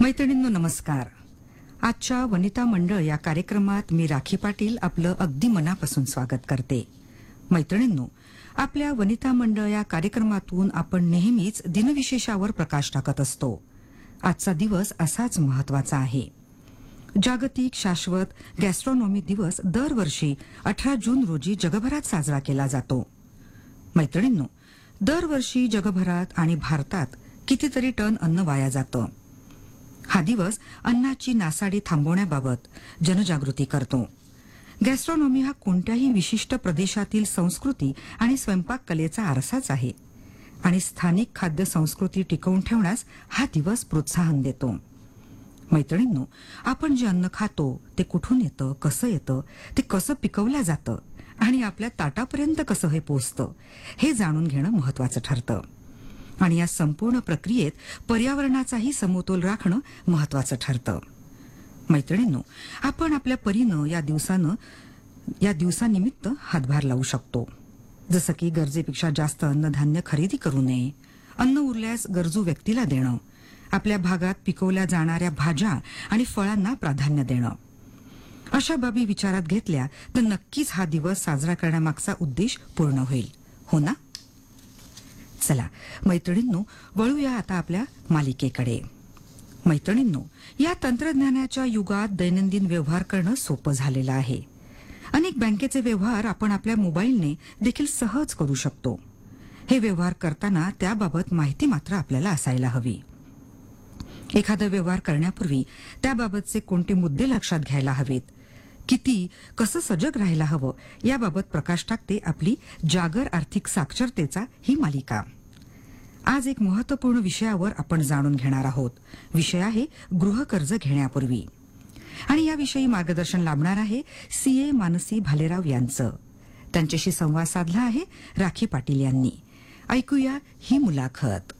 मैत्रिणींनो नमस्कार. आजच्या वनिता मंडळ या कार्यक्रमात मी राखी पाटील आपलं अगदी मनापासून स्वागत करते. मैत्रिणींनो, आपल्या वनिता मंडळ या कार्यक्रमातून आपण नेहमीच दिनविशेषावर प्रकाश टाकत असतो. आजचा दिवस असाच महत्वाचा आहे. जागतिक शाश्वत गॅस्ट्रोनॉमी दिवस दरवर्षी 18 जून रोजी जगभरात साजरा केला जातो. मैत्रिणींनो, दरवर्षी जगभरात आणि भारतात कितीतरी टन अन्न वाया जातं. हा दिवस अन्नाची नासाडी थांबवण्याबाबत जनजागृती करतो. गॅस्ट्रोनॉमी हा कोणत्याही विशिष्ट प्रदेशातील संस्कृती आणि स्वयंपाक कलेचा आरसाच आहे आणि स्थानिक खाद्य संस्कृती टिकवून ठेवण्यास हा दिवस प्रोत्साहन देतो. मैत्रिणींनो, आपण जे अन्न खातो ते कुठून येतं, कसं येतं, ते कसं पिकवलं जातं आणि आपल्या ताटापर्यंत कसं हे पोहोचतं हे जाणून घेणं महत्वाचं ठरतं. आणि या संपूर्ण प्रक्रियेत पर्यावरणाचाही समतोल राखणं महत्वाचं ठरतं. मैत्रिणींनो, आपण आपल्या परीनं या दिवसानिमित्त हातभार लावू शकतो. जसं की गरजेपेक्षा जास्त अन्नधान्य खरेदी करू नये, अन्न उरल्यास गरजू व्यक्तीला देणं, आपल्या भागात पिकवल्या जाणाऱ्या भाज्या आणि फळांना प्राधान्य देणं. अशा बाबी विचारात घेतल्या तर नक्कीच हा दिवस साजरा करण्यामागचा उद्देश पूर्ण होईल, हो ना? चला मैत्रिणींनो, वळूया आता आपल्या मालिकेकडे. मैत्रिणींनो, या तंत्रज्ञानाच्या युगात दैनंदिन व्यवहार करणं सोपं झालेलं आहे. अनेक बँकेचे व्यवहार आपण आपल्या मोबाईलने देखील सहज करू शकतो. हे व्यवहार करताना त्याबाबत माहिती मात्र आपल्याला असायला हवी. एखादा व्यवहार करण्यापूर्वी त्याबाबतचे कोणते मुद्दे लक्षात घ्यायला हवेत, किती कसं सजग राहायला हवं याबाबत प्रकाश टाकते आपली जागर आर्थिक साक्षरतेचा ही मालिका. आज एक महत्त्वपूर्ण विषयावर आपण जाणून घेणार आहोत. विषय आहे गृहकर्ज घेण्यापूर्वी. आणि याविषयी मार्गदर्शन लाभणार आहे CA मानसी भालेराव यांचं. त्यांच्याशी संवाद साधला आहे राखी पाटील यांनी. ऐकूया ही मुलाखत.